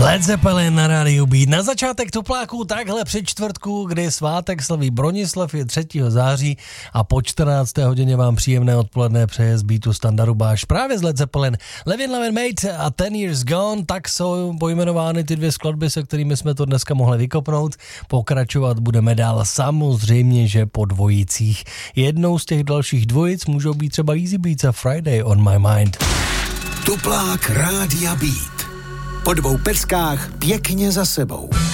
Led Zeppelin na rádiu Beat. Na začátek tupláků takhle při čtvrtku, kdy svátek slaví Bronislav, je 3. září a po 14. hodině vám příjemné odpoledne přeje z Beatu Standardu Báš právě z Led Zeppelin. Levin Mate a 10 Years Gone, tak jsou pojmenovány ty dvě skladby, se kterými jsme to dneska mohli vykopnout. Pokračovat budeme dál, samozřejmě, že po dvojicích. Jednou z těch dalších dvojic můžou být třeba Easy Beats a Friday on My Mind. Tuplák Rádia Beat. Po 2 peskách pěkně za sebou.